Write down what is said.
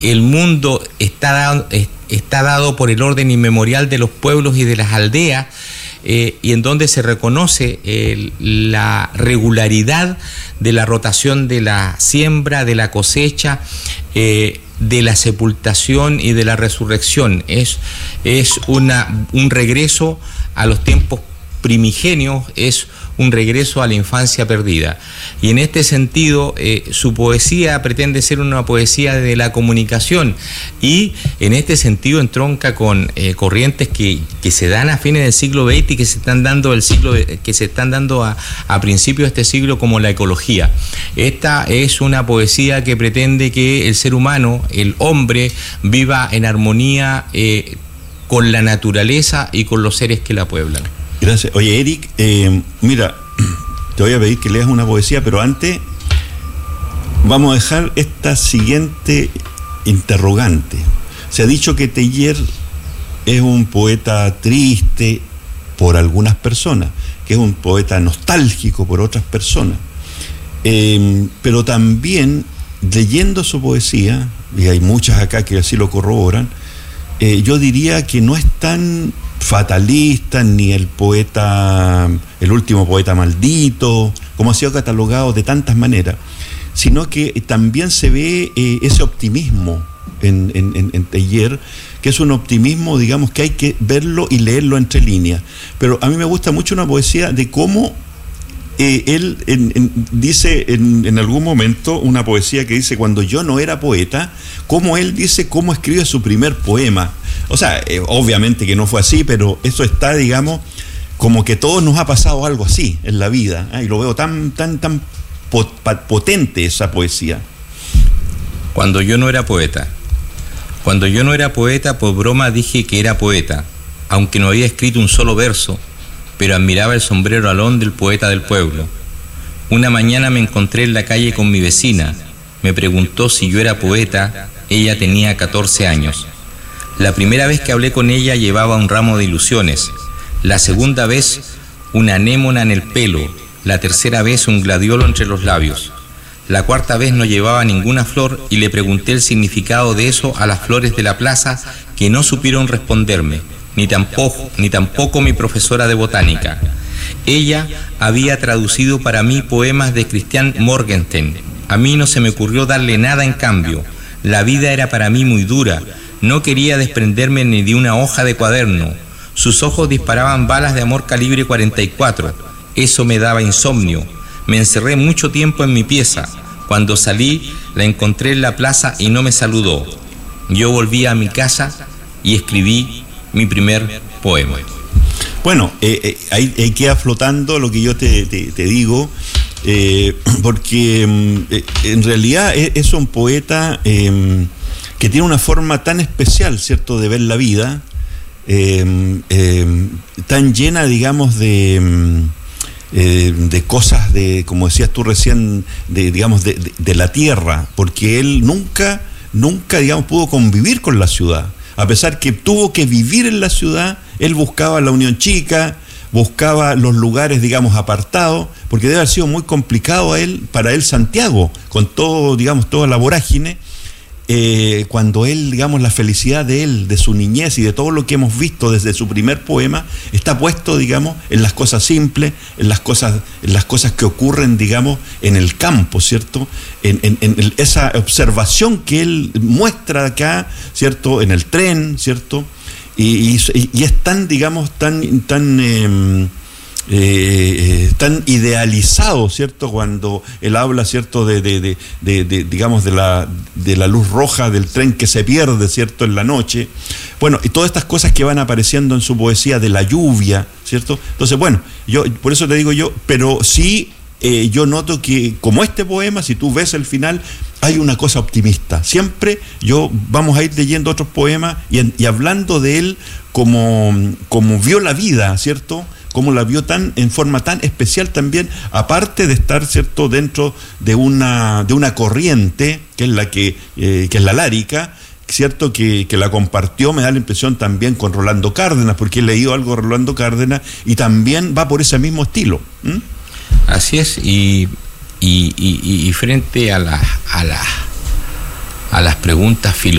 el mundo está dado por el orden inmemorial de los pueblos y de las aldeas, y en donde se reconoce la regularidad de la rotación de la siembra, de la cosecha, de la sepultación y de la resurrección. Es un regreso a los tiempos primigenios, es un regreso a la infancia perdida. Y en este sentido, su poesía pretende ser una poesía de la comunicación, y en este sentido entronca con corrientes que se dan a fines del siglo XX y que se están dando a principios de este siglo, como la ecología. Esta es una poesía que pretende que el ser humano, el hombre, viva en armonía con la naturaleza y con los seres que la pueblan. Gracias. Oye, Eric, mira, te voy a pedir que leas una poesía, pero antes vamos a dejar esta siguiente interrogante. Se ha dicho que Teillier es un poeta triste por algunas personas, que es un poeta nostálgico por otras personas, pero también, leyendo su poesía, y hay muchas acá que así lo corroboran, yo diría que no es tan fatalista, ni el último poeta maldito, como ha sido catalogado de tantas maneras, sino que también se ve ese optimismo en Teillier, que es un optimismo, digamos, que hay que verlo y leerlo entre líneas. Pero a mí me gusta mucho una poesía de cómo él dice en algún momento, una poesía que dice: cuando yo no era poeta, cómo él dice cómo escribe su primer poema. O sea, obviamente que no fue así, pero eso está, digamos, como que todos nos ha pasado algo así en la vida, y lo veo tan potente esa poesía. Cuando yo no era poeta, por broma dije que era poeta, aunque no había escrito un solo verso, pero admiraba el sombrero alón del poeta del pueblo. Una mañana me encontré en la calle con mi vecina. Me preguntó si yo era poeta. Ella tenía 14 años. La primera vez que hablé con ella llevaba un ramo de ilusiones. La segunda vez, una anémona en el pelo. La tercera vez, un gladiolo entre los labios. La cuarta vez no llevaba ninguna flor, y le pregunté el significado de eso a las flores de la plaza, que no supieron responderme. Ni tampoco mi profesora de botánica. Ella había traducido para mí poemas de Christian Morgenstern. A mí no se me ocurrió darle nada en cambio. La vida era para mí muy dura. No quería desprenderme ni de una hoja de cuaderno. Sus ojos disparaban balas de amor calibre 44. Eso me daba insomnio. Me encerré mucho tiempo en mi pieza. Cuando salí, la encontré en la plaza y no me saludó. Yo volví a mi casa y escribí mi primer poema. Bueno, ahí queda flotando lo que yo te digo, porque en realidad es un poeta que tiene una forma tan especial, ¿cierto?, de ver la vida, tan llena, digamos, de cosas, como decías tú recién, de la tierra, porque él nunca, digamos, pudo convivir con la ciudad. A pesar que tuvo que vivir en la ciudad, él buscaba la Unión Chica, buscaba los lugares, digamos, apartados, porque debe haber sido muy complicado para él Santiago, con todo, digamos, toda la vorágine, cuando él, digamos, la felicidad de él, de su niñez y de todo lo que hemos visto desde su primer poema, está puesto, digamos, en las cosas simples, en las cosas que ocurren, digamos, en el campo, ¿cierto? En esa observación que él muestra acá, ¿cierto? En el tren, ¿cierto? Y es tan, digamos, tan idealizado, ¿cierto?, cuando él habla, ¿cierto?, digamos, de la luz roja del tren que se pierde, ¿cierto?, en la noche. Bueno, y todas estas cosas que van apareciendo en su poesía, de la lluvia, ¿cierto? Entonces, bueno, yo por eso te digo pero sí, yo noto que, como este poema, si tú ves el final, hay una cosa optimista. Siempre vamos a ir leyendo otros poemas y hablando de él como vio la vida, ¿cierto?, como la vio en forma tan especial también, aparte de estar, ¿cierto?, dentro de una corriente que es la lárica, ¿cierto?, que la compartió, me da la impresión, también con Rolando Cárdenas, porque he leído algo de Rolando Cárdenas y también va por ese mismo estilo. Así es, y frente a a las preguntas filosóficas